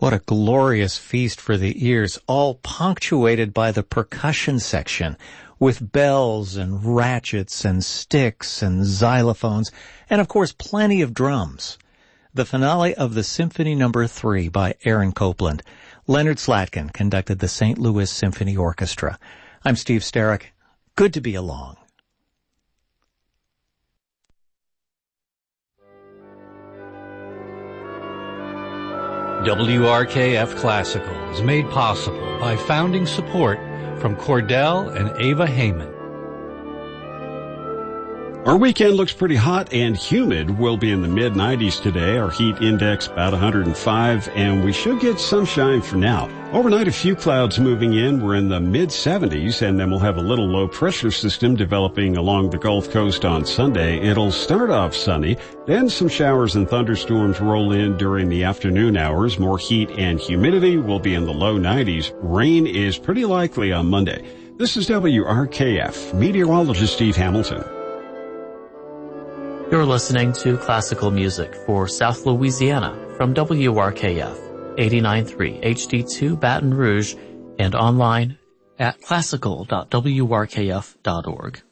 What a glorious feast for the ears, all punctuated by the percussion section, with bells and ratchets and sticks and xylophones, and of course plenty of drums. The finale of the Symphony No. 3 by Aaron Copland. Leonard Slatkin conducted the St. Louis Symphony Orchestra. I'm Steve Starrick. Good to be along. WRKF Classical is made possible by founding support from Cordell and Ava Heyman. Our weekend looks pretty hot and humid. We'll be in the mid-90s today. Our heat index about 105, and we should get sunshine for now. Overnight, a few clouds moving in. We're in the mid-70s, and then we'll have a little low-pressure system developing along the Gulf Coast on Sunday. It'll start off sunny, then some showers and thunderstorms roll in during the afternoon hours. More heat and humidity. Will be in the low 90s. Rain is pretty likely on Monday. This is WRKF. Meteorologist Steve Hamilton. You're listening to classical music for South Louisiana from WRKF 89.3 HD2 Baton Rouge and online at classical.wrkf.org.